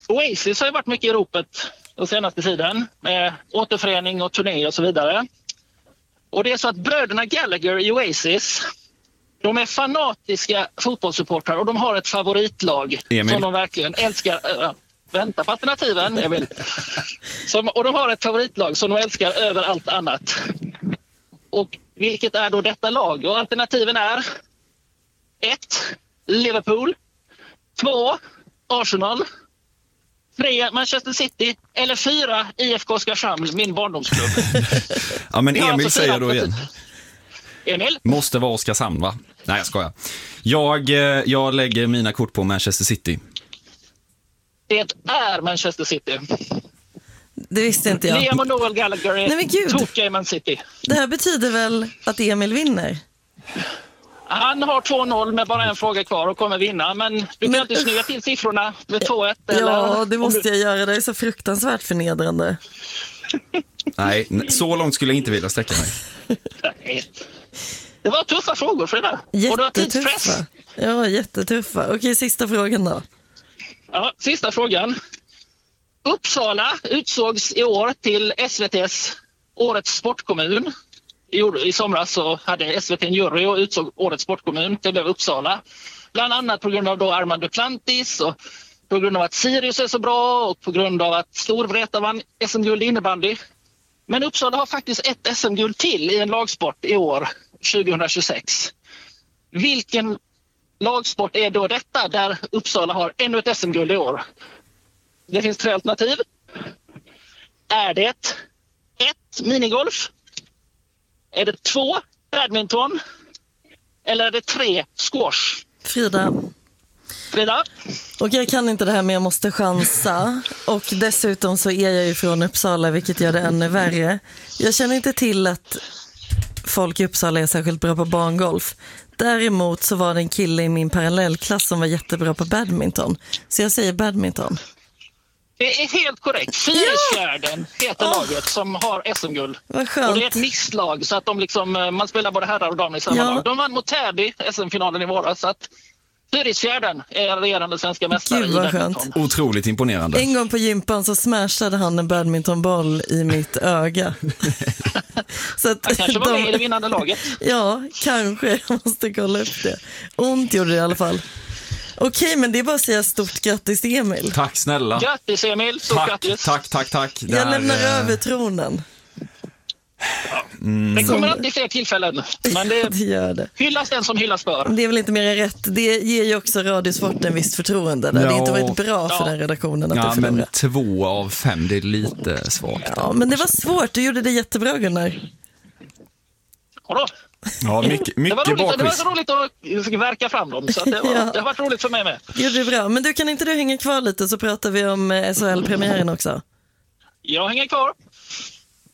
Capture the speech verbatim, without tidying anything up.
Oasis har ju varit mycket i ropet den senaste tiden med återförening och turné och så vidare. Och det är så att bröderna Gallagher i Oasis, de är fanatiska fotbollssupportrar och de har ett favoritlag Emil. som de verkligen älskar. Äh, vänta på alternativen, Emil. Som, och de har ett favoritlag som de älskar över allt annat. Och vilket är då detta lag? Och alternativen är ett Liverpool, två Arsenal, tre Manchester City eller fyra I F K Oskarshamn, min barndomsklubb. Ja, men Emil alltså säger då igen. Emil? Måste vara Oskarshamn, va? Nej, jag skojar. Jag, eh, jag lägger mina kort på Manchester City. Det är Manchester City. Det visste inte jag. Liam och Noel Gallagher är Nej, men gud. tokiga i Man City. Det här betyder väl att Emil vinner? Han har två noll med bara en fråga kvar och kommer vinna. Men du kan Men- alltid snygga till siffrorna med två ett. Ja, eller, det om måste du- jag göra. Det är så fruktansvärt förnedrande. Nej, n- så långt skulle jag inte vilja sträcka mig. Nej. Det var tuffa frågor för det där. Och det var tidspress. Jättetuffa. Ja, jättetuffa. Okej, sista frågan då. Ja, sista frågan. Uppsala utsågs i år till S V T:s Årets sportkommun. I, I somras så hade S V T en jury och utsåg Årets sportkommun. Det blev Uppsala. Bland annat på grund av då Armand Duplantis och på grund av att Sirius är så bra och på grund av att Storvreta vann S M-guld i innebandy. Men Uppsala har faktiskt ett S M-guld till i en lagsport i år, tjugohundratjugosex. Vilken lagsport är då detta där Uppsala har ännu ett S M-guld i år? Det finns tre alternativ. Är det ett minigolf? Är det två badminton? Eller är det tre squash? Frida. Frida? Och jag kan inte det här men jag måste chansa. Och dessutom så är jag ju från Uppsala, vilket gör det ännu värre. Jag känner inte till att folk i Uppsala är särskilt bra på barngolf. Däremot så var det en kille i min parallellklass som var jättebra på badminton. Så jag säger badminton. Det är helt korrekt. Fyrisfjärden heter Oh. laget som har S M-guld. Vad skönt. Och det är ett mixlag så att de liksom, man spelar både herrar och damer i samma Ja. lag. De vann mot Täby S M-finalen i våras. Så att Fyrisfjärden är regerande svenska mästare Gud, i vad badminton. skönt. Otroligt imponerande. En gång på gympan så smashade han en badmintonboll i mitt öga. Så att Han kanske var de- med i det vinnande laget. Ja, kanske. Jag måste kolla upp det. Ont gjorde det i alla fall. Okej, men det är bara att säga stort grattis till Emil. Tack snälla. Grattis Emil, stort Tack, grattis. tack, tack, tack. Det Jag här, lämnar eh, över tronen. Det kommer alltid fler tillfällen. Men det Det gör det. hyllas den som hyllas bör. Det är väl inte mer än rätt. Det ger ju också Radiosport en visst förtroende. Där. Det har Ja. inte varit bra för Ja. den redaktionen att Ja, det förlorar. men två av fem, det är lite svagt. Ja, men det var svårt. Du gjorde det jättebra, Gunnar. Vadå? Ja, mycket, Det var mycket roligt, det bakvis. var roligt att verka fram dem. Så att det, var, Ja. det har varit roligt för mig med. Det gjorde det bra. Men du, kan inte du hänga kvar lite så pratar vi om eh, S H L-premiären också? Jag hänger kvar.